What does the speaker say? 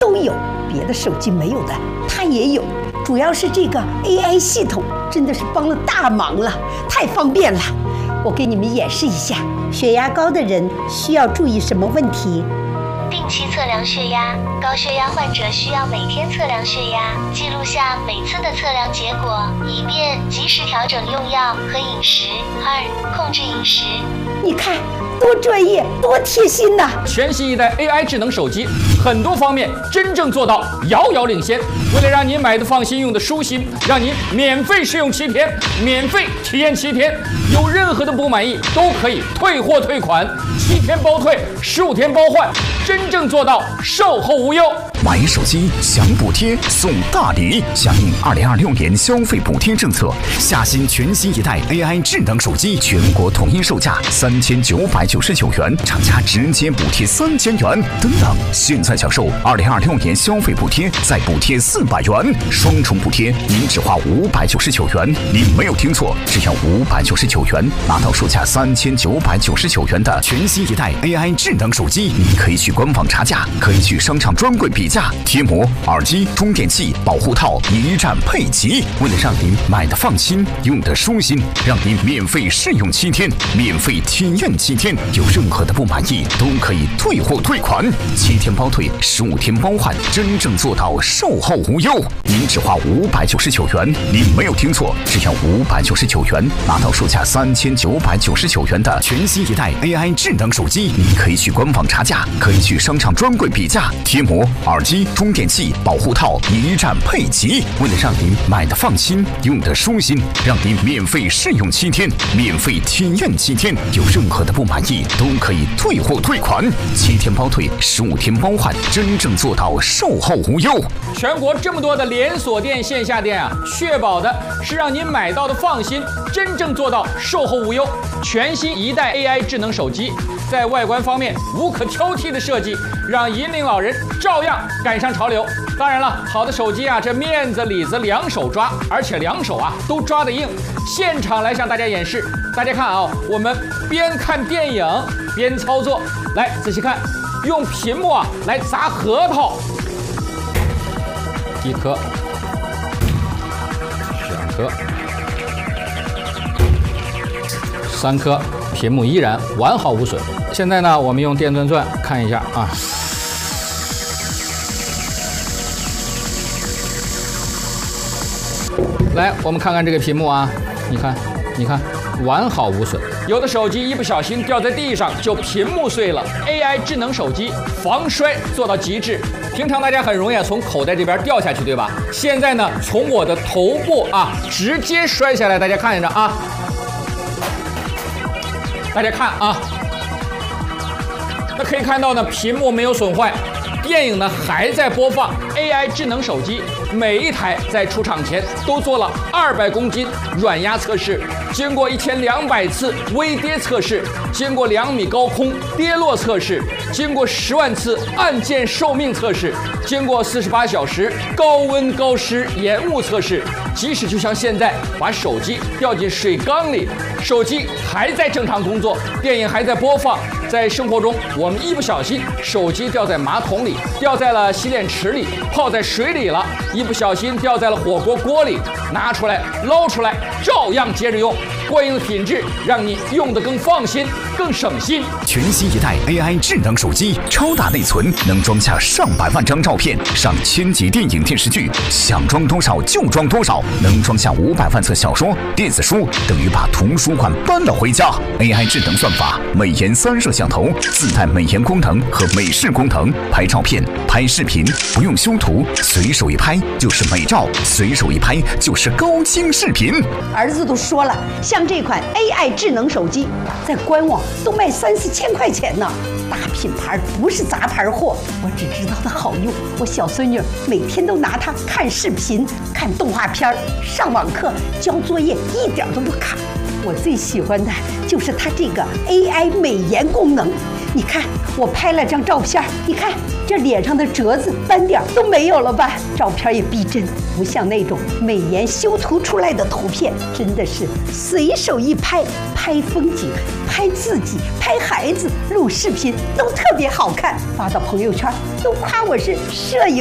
都有，别的手机没有的它也有。主要是这个 AI 系统真的是帮了大忙了，太方便了。我给你们演示一下，血压高的人需要注意什么问题？ 定期测量血压，高血压患者需要每天测量血压，记录下每次的测量结果，以便及时调整用药和饮食。2、控制饮食。 你看多专业，多贴心呐！ 全新一代 AI 智能手机，很多方面真正做到遥遥领先。为了让您买的放心，用的舒心，让您免费试用7天，免费体验7天，有任何的不满意都可以退货退款，7天包退，15天包换，真正做到售后无忧。 买手机享补贴送大礼，响应2026年消费补贴政策，下新全新一代 AI 智能手机，全国统一售价3999元，厂家直接补贴3000元。等等，现在享受2026年消费补贴，再补贴400元，双重补贴，您只花599元。您没有听错，只要599元，拿到售价3999元的全新一代 AI 智能手机。您可以去官网查价，可以去商场专柜比价，贴膜、耳机、充电器、保护套一站配齐。为了让您买的放心，用的舒心，让您免费试用7天，免费体验7天，有任何的不满意都可以退货退款，7天包退，15天包换，真正做到售后无忧。您只花599元，您没有听错，只要599元，拿到售价3999元的全新一代 AI 智能手机。您可以去官网查价，可以去商场专柜比价，贴膜、耳机、充电器、保护套一站配齐。为了让您买的放心，用的舒心，让您免费试用7天，免费体验7天，有任何的不满意都可以退货退款，7天包退，15天包换，真正做到售后无忧。 全国这么多的连锁店、线下店啊，确保的是让您买到的放心，真正做到售后无忧。全新一代 AI 智能手机，在外观方面无可挑剔的设计，让银龄老人照样赶上潮流。当然了，好的手机啊，这面子里子两手抓，而且两手啊都抓得硬。现场来向大家演示，大家看啊，我们边看电影边操作，来仔细看，用屏幕啊来砸核桃，1颗、2颗、3颗，屏幕依然完好无损。现在呢，我们用电钻钻看一下啊。来，我们看看这个屏幕啊，你看，完好无损。有的手机一不小心掉在地上就屏幕碎了 ，AI 智能手机防摔做到极致。平常大家很容易从口袋这边掉下去，对吧？现在呢，从我的头部啊直接摔下来，大家看着啊，大家看啊，那可以看到呢，屏幕没有损坏。电影呢还在播放 ，AI 智能手机每一台在出厂前都做了200公斤软压测试，经过1200次微跌测试，经过2米高空跌落测试，经过10万次按键寿命测试，经过48小时高温高湿延误测试。即使就像现在把手机掉进水缸里，手机还在正常工作，电影还在播放。在生活中，我们一不小心手机掉在马桶里，掉在了洗脸池里，泡在水里了，一不小心掉在了火锅锅里，拿出来捞出来，照样接着用。过硬的品质让你用得更放心、更省心。 全新一代 AI 智能手机，超大内存，能装下上百万张照片，上1000集电影电视剧，想装多少就装多少，能装下500万册小说、电子书，等于把图书馆搬了回家。AI 智能算法，美颜3摄像头，自带美颜功能和美视功能，拍照片、拍视频不用修图，随手一拍就是美照，随手一拍就是高清视频。 儿子都说了，像这款 AI 智能手机，在官网都卖3、4千块钱呢。大品牌不是杂牌货，我只知道它好用。我小孙女每天都拿它看视频、看动画片、上网课、交作业，一点都不卡。我最喜欢的就是它这个 AI 美颜功能， 你看我拍了张照片，你看这脸上的褶子斑点都没有了吧？照片也逼真，不像那种美颜修图出来的图片，真的是随手一拍，拍风景、拍自己、拍孩子、录视频都特别好看，发到朋友圈都夸我是摄影